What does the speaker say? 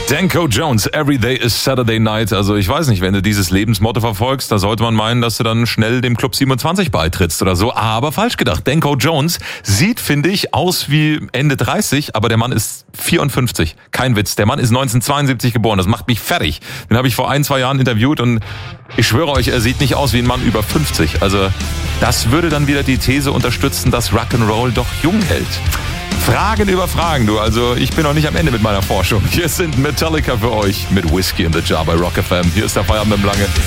Danko Jones, Every Day is Saturday Night. Also ich weiß nicht, wenn du dieses Lebensmotto verfolgst, da sollte man meinen, dass du dann schnell dem Club 27 beitrittst oder so. Aber falsch gedacht. Danko Jones sieht, finde ich, aus wie Ende 30, aber der Mann ist 54. Kein Witz. Der Mann ist 1972 geboren. Das macht mich fertig. Den habe ich vor 1-2 Jahren interviewt und ich schwöre euch, er sieht nicht aus wie ein Mann über 50. Also das würde dann wieder die These unterstützen, dass Rock'n'Roll doch jung hält. Fragen über Fragen, du. Also ich bin noch nicht am Ende mit meiner Forschung. Hier sind Metallica für euch mit Whiskey in the Jar bei Rock FM. Hier ist der Feierabend im Lange.